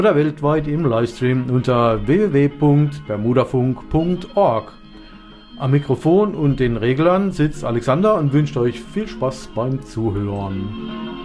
oder weltweit im Livestream unter www.bermudafunk.org. Am Mikrofon und den Reglern sitzt Alexander und wünscht euch viel Spaß beim Zuhören.